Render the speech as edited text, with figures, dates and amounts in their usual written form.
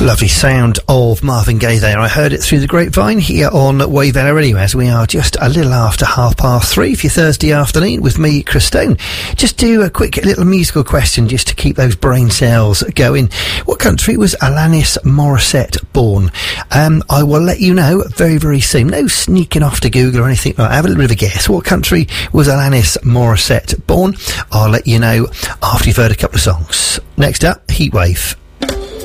Lovely sound of Marvin Gaye there. I heard it through the grapevine here on Wave LA Radio as we are just a little after 3:30 for your Thursday afternoon with me, Chris Stone. Just do a quick little musical question just to keep those brain cells going. What country was Alanis Morissette born? I will let you know very, very soon. No sneaking off to Google or anything like that. Have a little bit of a guess. What country was Alanis Morissette born? I'll let you know after you've heard a couple of songs. Next up, Heatwave.